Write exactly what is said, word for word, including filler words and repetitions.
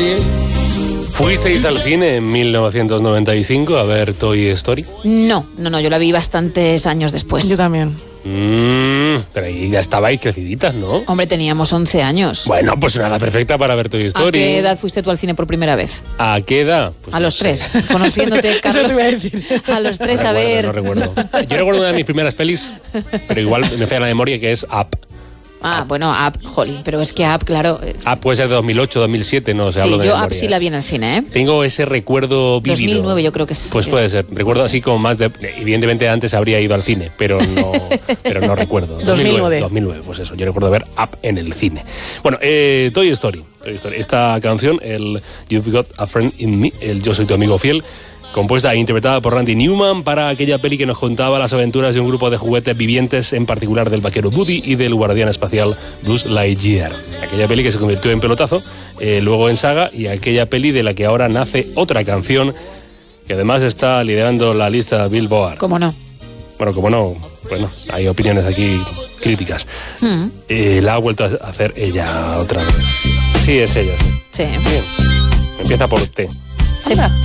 también. ¿Fuisteis al cine en mil novecientos noventa y cinco a ver Toy Story? No, no, no, yo la vi bastantes años después. Yo también. Mm, pero ahí ya estabais creciditas, ¿no? Hombre, teníamos once años. Bueno, pues una edad perfecta para ver Toy Story. ¿A qué edad fuiste tú al cine por primera vez? ¿A qué edad? Pues a no los sé. tres, conociéndote, Carlos. Eso te iba a decir. A los tres, No a ver. recuerdo, no recuerdo. Yo recuerdo una de mis primeras pelis, pero igual me falla la memoria, que es Up. Ah, bueno, Up, jolín, pero es que Up, claro. eh, Up puede ser de dos mil ocho, dos mil siete, no sé, sí, hablo de yo memoria. Up sí la vi en el cine, ¿eh? Tengo ese recuerdo vívido. dos mil nueve yo creo que es. Pues que puede es. ser. Recuerdo así como más de... Evidentemente antes habría ido al cine, pero no, pero no recuerdo. dos mil nueve. dos mil nueve, pues eso. Yo recuerdo ver Up en el cine. Bueno, eh, Toy Story. Toy Story. Esta canción, el You've Got a Friend in Me, el Yo Soy Tu Amigo Fiel, compuesta e interpretada por Randy Newman para aquella peli que nos contaba las aventuras de un grupo de juguetes vivientes, en particular del vaquero Woody y del guardián espacial Buzz Lightyear. Aquella peli que se convirtió en pelotazo, eh, luego en saga, y aquella peli de la que ahora nace otra canción que además está liderando la lista Billboard. ¿Cómo no? Bueno, como no, bueno, hay opiniones aquí críticas. Mm, Eh, la ha vuelto a hacer ella otra vez. Sí, es ella, sí. sí. Bien. Empieza por T. Sí.